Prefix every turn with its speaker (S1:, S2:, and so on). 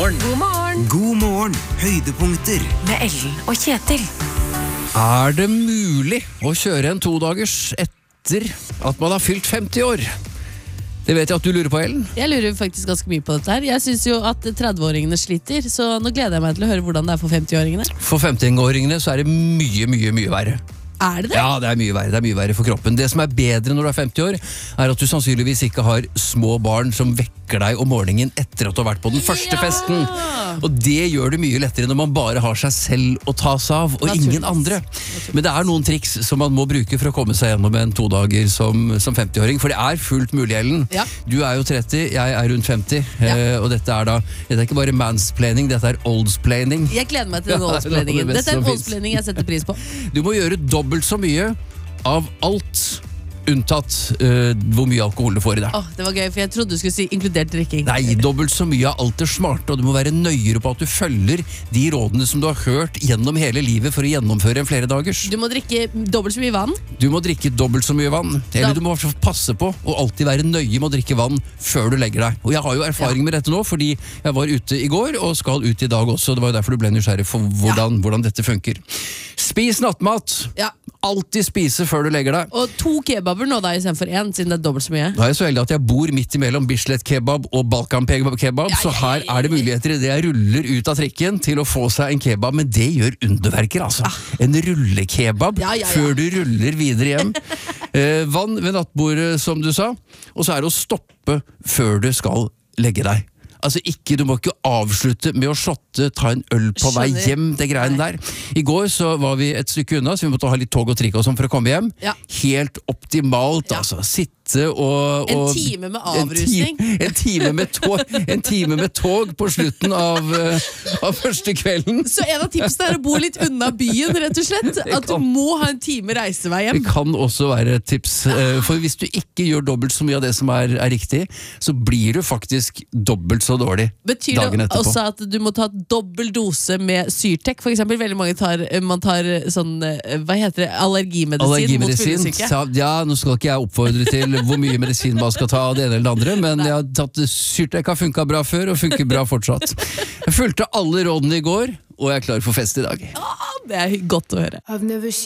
S1: morgen.
S2: God morgen.
S3: God morgen, høydepunkter.
S2: Med Ellen og Kjetil.
S1: Er det mulig å kjøre en 2-dagers etter at man har fylt 50 år? Det vet jeg at du lurer på, Ellen.
S4: Jeg lurer faktisk ganske mye på dette her. Jeg synes jo at 30-åringene sliter, så nå gleder jeg meg til å høre hvordan det er for 50-åringene.
S1: For 50-åringene så er det mye verre.
S4: Er det det?
S1: Ja, det er mye verre for kroppen. Det som er bedre når du er 50 år, er at du sannsynligvis ikke har små barn som vekker deg om morgenen etter at du har vært på den første festen. Og det gjør det mye lettere når man bare har seg selv å ta seg av, og ingen andre. Men det er noen triks som man må bruke for å komme seg gjennom en 2-dager som 50-åring, for det er fullt mulig, Ellen.
S4: Ja.
S1: Du er jo 30, jeg er rundt 50, og dette er ikke bare mansplaining, dette er oldsplaining.
S4: Jeg gleder meg til den oldsplainingen. Dette er en oldsplaining jeg setter pris på.
S1: Du må gjøre dobbelt så mye av alt unntatt hvor mye alkohol du får i deg.
S4: Det var gøy, for jeg trodde du skulle si inkludert drikking.
S1: Nei, dobbelt så mye av alt det smarte, og du må være nøyere på at du følger de rådene som du har hørt gjennom hele livet for å gjennomføre en flere dagers.
S4: Du må drikke dobbelt så mye vann.
S1: Du må drikke dobbelt så mye vann. Eller du må passe på å alltid være nøye med å drikke vann før du legger deg. Og jeg har jo erfaring med dette nå, fordi jeg var ute i går og skal ut i dag også. Det var jo derfor du ble nysgjerrig for hvordan dette funker. Spis nattmat.
S4: Ja.
S1: Alltid spise før du legger deg.
S4: Og 2 kebaber nå da, i stedet for 1, siden det er dobbelt så mye.
S1: Nå er jeg så heldig at jeg bor midt imellom Bislett kebab og Balkan kebab, så her er det muligheter i det jeg ruller ut av trikken til å få seg en kebab, men det gjør underverker, altså. En rullekebab før du ruller videre hjem. Vann ved nattbordet, som du sa, og så er det å stoppe før du skal legge deg. Altså du må ikke avslutte med å shotte, ta en øl på vei hjem, det greiene der. I går så var vi et stykke unna, så vi måtte ha litt tog og trikk og sånn for å komme hjem. Helt optimalt, altså. Sitte og
S4: en time med avrusning.
S1: En time med tog på slutten av første kvelden.
S4: Så en av tipsene er å bo litt unna byen, rett og slett. At du må ha en time reisevei hjem.
S1: Det kan også være et tips, for hvis du ikke gjør dobbelt så mye av det som er riktig, så blir du faktisk dobbelt så dårlig dagen etterpå.
S4: Betyr det også at du må ta dobbel dose med Syrtec, for eksempel? Veldig mange man tar sånn, hva heter det, allergimedisin mot fyllesyke?
S1: Ja, nå skal ikke jeg oppfordre til hvor mye medisin man skal ta av det ene eller det andre, men jeg har tatt Syrtec, har funket bra før og funker bra fortsatt. Jeg fulgte alle rådene i går, og jeg er klar for fest i dag.
S4: Det er godt å høre.